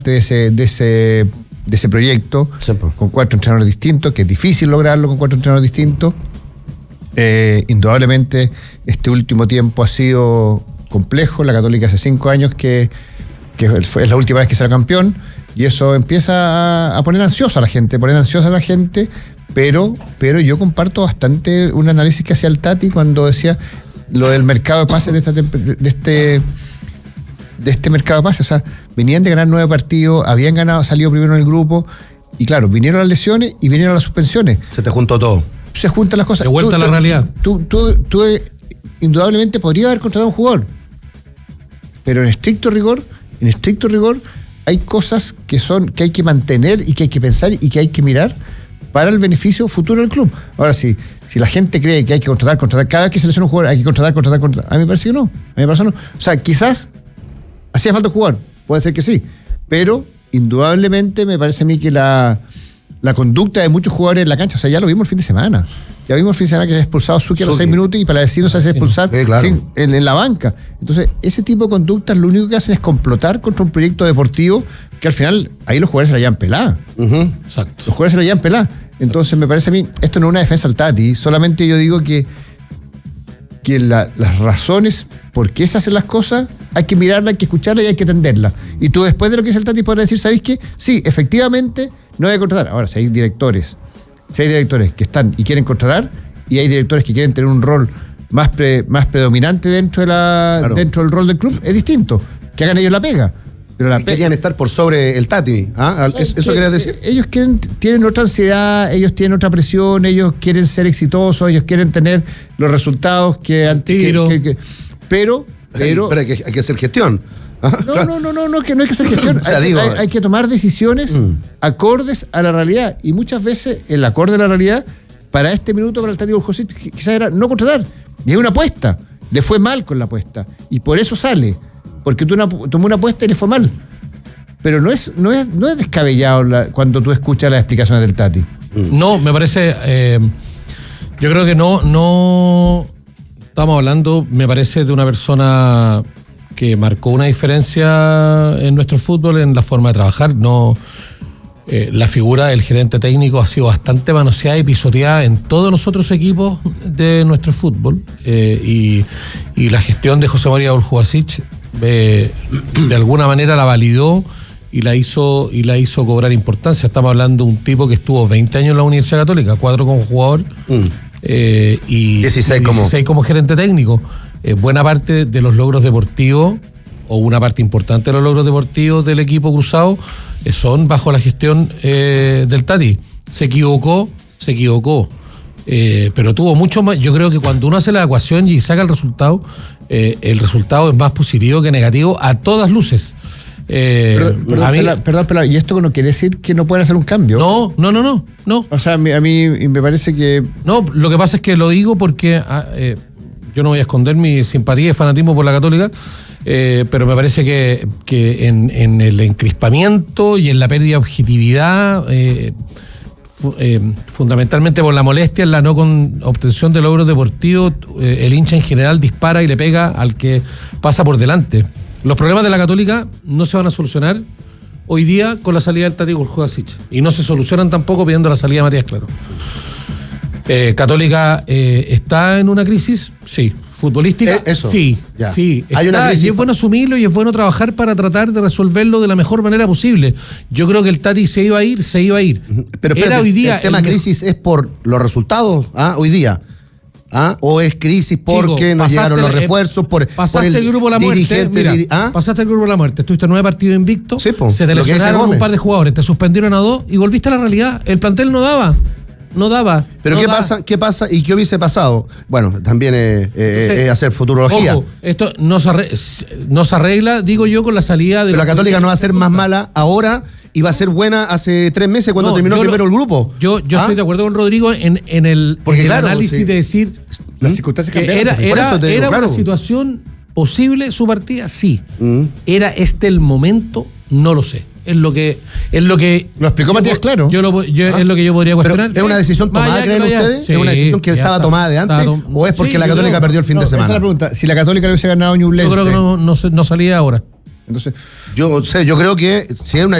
de ese proyecto, Sí, pues. con 4 entrenadores distintos, que es difícil lograrlo con 4 entrenadores distintos. Indudablemente este último tiempo ha sido complejo. La Católica hace 5 años que es la última vez que será campeón, y eso empieza a poner ansiosa a la gente, pero yo comparto bastante un análisis que hacía el Tati cuando decía lo del mercado de pases de este mercado de pases. O sea, venían de ganar 9 partidos, habían salido primero en el grupo, y claro, vinieron las lesiones y vinieron las suspensiones. Se te juntó todo. Se juntan las cosas. De vuelta a la realidad. Tú indudablemente podrías haber contratado a un jugador, pero en estricto rigor hay cosas que hay que mantener y que hay que pensar y que hay que mirar para el beneficio futuro del club. Ahora, si la gente cree que hay que contratar, cada vez que se lesiona un jugador hay que contratar, a mí me parece que no. O sea, quizás hacía falta jugar, puede ser que sí, pero indudablemente me parece a mí que la conducta de muchos jugadores en la cancha, o sea, ya lo vimos el fin de semana. Ya vimos el fin de semana que se ha expulsado a Suki a los 6 minutos y para decirlo se hace expulsar claro. en la banca. Entonces, ese tipo de conductas lo único que hacen es complotar contra un proyecto deportivo que al final ahí los jugadores se la llevan pelada. Exacto. Los jugadores se la llevan pelada. Entonces, me parece a mí, esto no es una defensa al Tati, solamente yo digo que las razones por qué se hacen las cosas hay que mirarlas, hay que escucharlas y hay que atenderlas. Y tú, después de lo que dice el Tati, podrás decir, ¿sabéis qué? Sí, efectivamente, no hay que contratar. Ahora, si hay directores que están y quieren contratar, y hay directores que quieren tener un rol más predominante dentro del rol del club, es distinto. Que hagan ellos la pega. Pero querían estar por sobre el Tati. ¿Eso querías decir? Ellos tienen otra ansiedad, ellos tienen otra presión, ellos quieren ser exitosos, ellos quieren tener los resultados pero hay que hacer gestión. No, que no hay que hacer gestión. O sea, hay que tomar decisiones acordes a la realidad. Y muchas veces el acorde a la realidad, para este minuto, para el Tati Borjosic, quizás era no contratar. Y es una apuesta. Le fue mal con la apuesta. Y por eso sale. Porque tomó una apuesta y le fue mal. Pero no es descabellado cuando tú escuchas las explicaciones del Tati. No, me parece... yo creo que no estamos hablando, me parece, de una persona que marcó una diferencia en nuestro fútbol, en la forma de trabajar. La figura del gerente técnico ha sido bastante manoseada y pisoteada en todos los otros equipos de nuestro fútbol, y la gestión de José María Borjosic de alguna manera la validó y la hizo cobrar importancia. Estamos hablando de un tipo que estuvo 20 años en la Universidad Católica, 4 como jugador y 16 como gerente técnico. Buena parte de los logros deportivos, o una parte importante de los logros deportivos del equipo cruzado, son bajo la gestión del Tati. Se equivocó, pero tuvo mucho más. Yo creo que cuando uno hace la ecuación y saca el resultado es más positivo que negativo a todas luces. Perdón, ¿y esto no quiere decir que no pueden hacer un cambio? No. O sea, a mí me parece que... No, lo que pasa es que lo digo porque yo no voy a esconder mi simpatía y fanatismo por la Católica, pero me parece que en el encrispamiento y en la pérdida de objetividad, fundamentalmente por la molestia en la no obtención de logros deportivos, el hincha en general dispara y le pega al que pasa por delante. Los problemas de la Católica no se van a solucionar hoy día con la salida del Tati Borjosic, y no se solucionan tampoco pidiendo la salida de Matías Claro. Católica está en una crisis, sí. Futbolística, sí. Hay una crisis. Y es bueno asumirlo y es bueno trabajar para tratar de resolverlo de la mejor manera posible. Yo creo que el Tati se iba a ir. Pero espérate, hoy día el tema crisis es por los resultados, hoy día. ¿O es crisis porque no llegaron los refuerzos? Pasaste el grupo de la muerte. Pasaste el grupo de la muerte. Estuviste 9 partidos invictos. Se te lesionaron un par de jugadores. Te suspendieron a 2 y volviste a la realidad. El plantel no daba. Pero ¿qué pasa y qué hubiese pasado? Bueno, también es hacer futurología. Ojo, esto no se arregla, digo yo, con la salida de... Pero la Católica no va a ser más mala ahora y va a ser buena hace 3 meses cuando terminó primero el grupo. Yo estoy de acuerdo con Rodrigo en el análisis de decir... Las circunstancias cambiaron. Era una situación posible su partida, sí. ¿Era este el momento? No lo sé. Es lo que lo explicó Matías Claro. Es lo que yo podría cuestionar. ¿Es una decisión tomada, creen ustedes? Sí, ¿Es una decisión que estaba tomada de antes? ¿O es porque la Católica perdió el fin de semana? Esa es la pregunta. Si la Católica le hubiese ganado a Ñublense... Yo creo que no salía ahora. Entonces, yo creo que si hay una